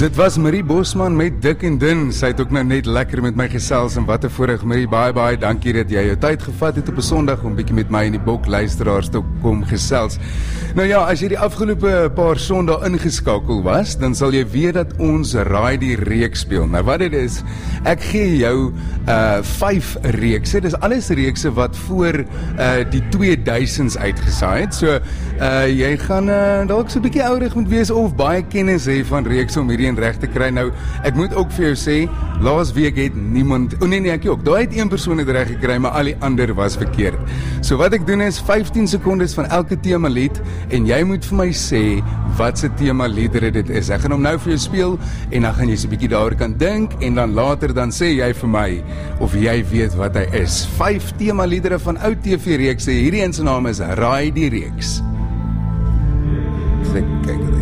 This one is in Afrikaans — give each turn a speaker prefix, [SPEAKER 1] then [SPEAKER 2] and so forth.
[SPEAKER 1] Dit was Marie Bosman met Dik en Dun. Sy het ook nou net lekker met my gesels en wat 'n voorreg. Marie, baie dankie dat jy jou tyd gevat het op 'n Sondag om bietjie met my en die Bok luisteraars te kom gesels. Nou ja, as jy die afgelope paar Sondae ingeskakel was, dan sal jy weet dat ons Raai die Reeks speel. Nou wat dit is, ek gee jou 5 reekse. Dis alles reekse wat voor die 2000s uitgesaai het. So jy gaan dalk so 'n bietjie ourig moet wees of baie kennis hê van reekse om hierdie in reg te kry. Nou, ek moet ook vir jou sê, laas week het niemand, nee, ek ook, daar het een persoon het reg gekry, maar al die ander was verkeerd. So wat ek doen is 15 sekondes van elke tema lied en jy moet vir my sê wat se tema liedere dit is. Ek gaan hom nou vir jou speel en dan gaan jy so 'n bietjie daaroor kan dink en dan later dan sê jy vir my of jy weet wat hy is. 5 tema liedere van ou TV reekse. Hierdie een se naam is Raai die Reeks. Kyk.